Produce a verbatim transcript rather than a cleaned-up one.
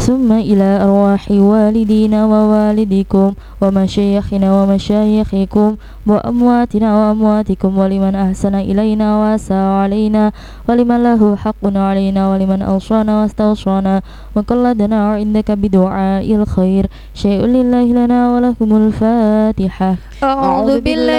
ثم إلى أرواح والدينا ووالدكم ومشايخنا ومشايخكم وأمواتنا وأمواتكم ولمن أحسن إلينا وأساء علينا ولمن له حق علينا ولمن أوصانا واستوصانا وقلدنا عندك بدعاء الخير شيء لله لنا ولكم الفاتحة. أعوذ بالله